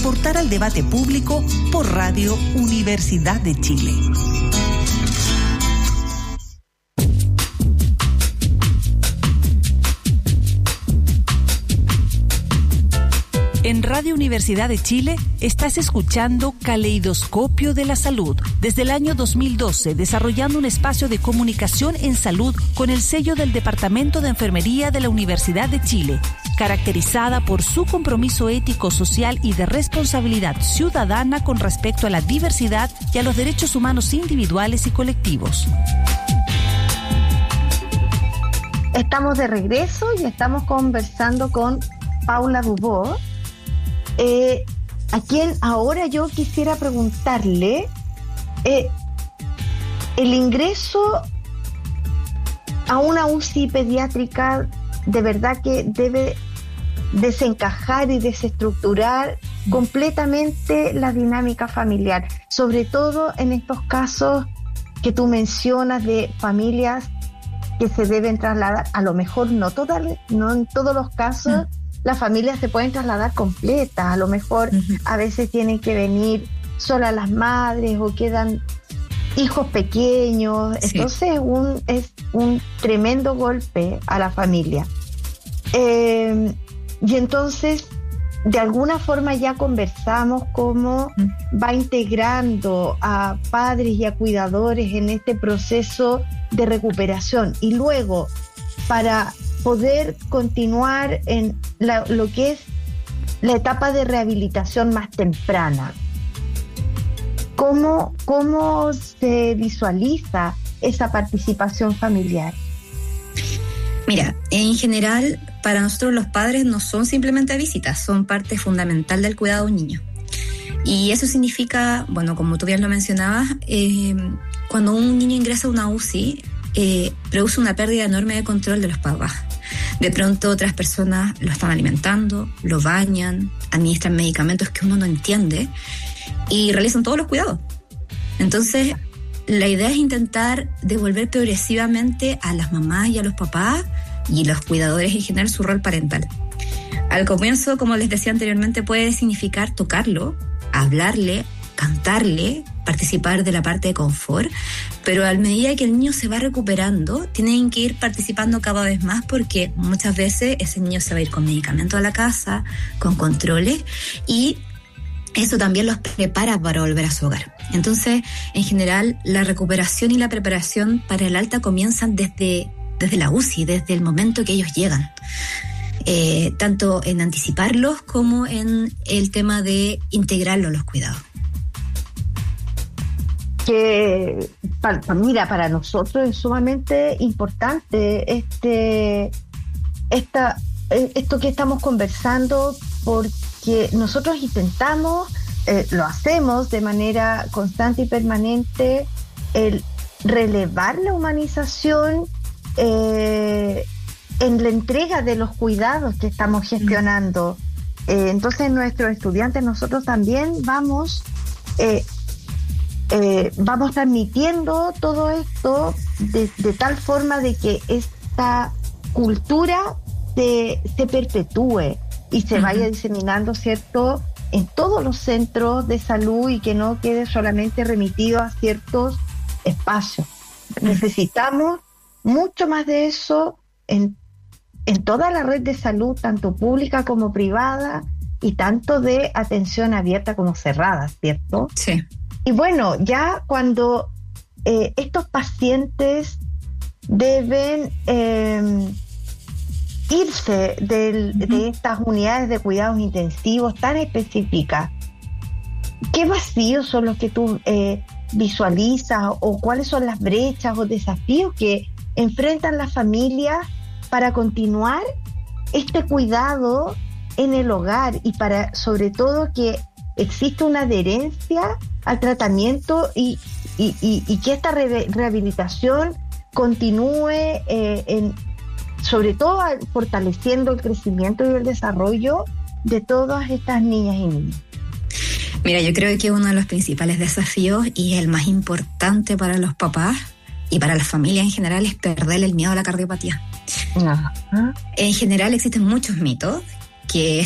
aportar al debate público por Radio Universidad de Chile. En Radio Universidad de Chile estás escuchando Caleidoscopio de la Salud. Desde el año 2012, desarrollando un espacio de comunicación en salud con el sello del Departamento de Enfermería de la Universidad de Chile, caracterizada por su compromiso ético, social y de responsabilidad ciudadana con respecto a la diversidad y a los derechos humanos individuales y colectivos. Estamos de regreso y estamos conversando con Paula Dubó, a quien ahora yo quisiera preguntarle, el ingreso a una UCI pediátrica de verdad que debe desencajar y desestructurar completamente la dinámica familiar, sobre todo en estos casos que tú mencionas de familias que se deben trasladar, a lo mejor no en todos los casos. Las familias se pueden trasladar completas, a lo mejor a veces tienen que venir solas las madres o quedan hijos pequeños, sí. Entonces es un tremendo golpe a la familia. Y entonces, de alguna forma ya conversamos cómo va integrando a padres y a cuidadores en este proceso de recuperación. Y luego, para poder continuar en lo que es la etapa de rehabilitación más temprana. ¿Cómo se visualiza esa participación familiar? Mira, en general, para nosotros los padres no son simplemente visitas, son parte fundamental del cuidado de un niño. Y eso significa, bueno, como tú bien lo mencionabas, cuando un niño ingresa a una UCI, produce una pérdida enorme de control de los papás. De pronto otras personas lo están alimentando, lo bañan, administran medicamentos que uno no entiende y realizan todos los cuidados. Entonces, la idea es intentar devolver progresivamente a las mamás y a los papás y los cuidadores en general su rol parental. Al comienzo, como les decía anteriormente, puede significar tocarlo, hablarle, cantarle, participar de la parte de confort, pero a medida que el niño se va recuperando, tienen que ir participando cada vez más porque muchas veces ese niño se va a ir con medicamentos a la casa, con controles, y eso también los prepara para volver a su hogar. Entonces, en general, la recuperación y la preparación para el alta comienzan desde la UCI, desde el momento que ellos llegan. Tanto en anticiparlos como en el tema de integrarlos a los cuidados. Que para nosotros es sumamente importante esto que estamos conversando, porque nosotros intentamos, lo hacemos de manera constante y permanente, el relevar la humanización en la entrega de los cuidados que estamos gestionando. Entonces nuestros estudiantes, nosotros también vamos transmitiendo todo esto de tal forma de que esta cultura se perpetúe y se vaya diseminando, ¿cierto?, en todos los centros de salud y que no quede solamente remitido a ciertos espacios. Necesitamos mucho más de eso en toda la red de salud, tanto pública como privada, y tanto de atención abierta como cerrada, ¿cierto? Sí. Y bueno, ya cuando estos pacientes deben irse de estas unidades de cuidados intensivos tan específicas, ¿qué vacíos son los que tú visualizas o cuáles son las brechas o desafíos que enfrentan las familias para continuar este cuidado en el hogar y para, sobre todo, que existe una adherencia al tratamiento y que esta rehabilitación continúe sobre todo fortaleciendo el crecimiento y el desarrollo de todas estas niñas y niños? Mira, yo creo que uno de los principales desafíos y el más importante para los papás y para las familias en general es perder el miedo a la cardiopatía. En general existen muchos mitos que